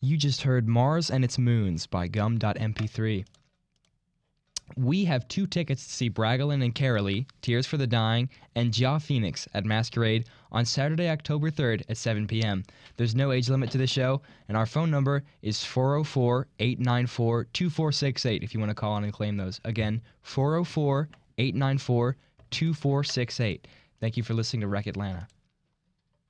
You just heard Mars and Its Moons by Gum.mp3. We have 2 tickets to see Bragelin and Carolee, Tears for the Dying, and Ja Phoenix at Masquerade on Saturday, October 3rd at 7 p.m. There's no age limit to the show, and our phone number is 404-894-2468 if you want to call on and claim those. Again, 404-894-2468. Thank you for listening to Wreck Atlanta.